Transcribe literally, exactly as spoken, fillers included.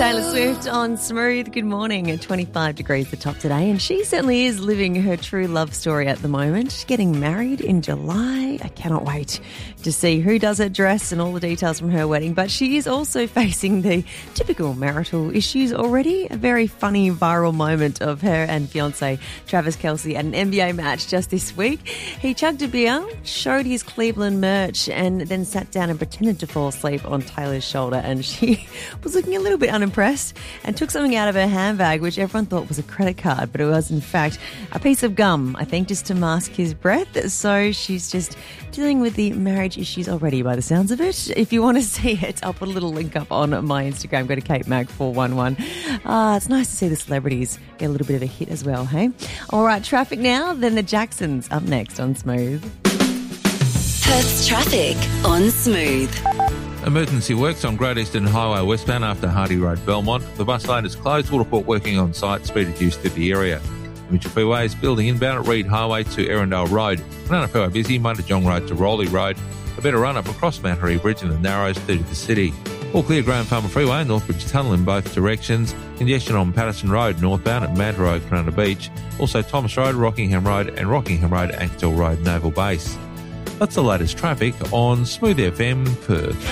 Taylor Swift on Smooth. Good morning. At twenty-five degrees the top today, and she certainly is living her true love story at the moment. She's getting married in July. I cannot wait to see who does her dress and all the details from her wedding. But she is also facing the typical marital issues already. A very funny viral moment of her and fiancé Travis Kelce at an N B A match just this week. He chugged a beer, showed his Cleveland merch, and then sat down and pretended to fall asleep on Taylor's shoulder, and she was looking a little bit unimpressed and took something out of her handbag, which everyone thought was a credit card, but it was in fact a piece of gum, I think, just to mask his breath. So she's just dealing with the marriage issues already by the sounds of it. If you want to see it, I'll put a little link up on my Instagram. Go to Kate Mac four one one. Ah, it's nice to see the celebrities get a little bit of a hit as well, hey? All right, traffic now, then the Jacksons up next on Smooth. Perth's traffic on Smooth. Emergency works on Great Eastern Highway westbound after Hardy Road, Belmont. The bus lane is closed. Will report working on site. Speed reduced through the area. Mitchell Freeway is building inbound at Reed Highway to Erindale Road. Banana Freeway busy. Mundajong Road to Rowley Road. A better run up across Mount Harry Bridge and the Narrows through to the city. All clear Graham Farmer Freeway and Northbridge Tunnel in both directions. Congestion on Patterson Road northbound at Manta Road, Cronulla Beach. Also Thomas Road, Rockingham Road and Rockingham Road, Ankersall Road, Naval Base. That's the latest traffic on Smooth F M Perth.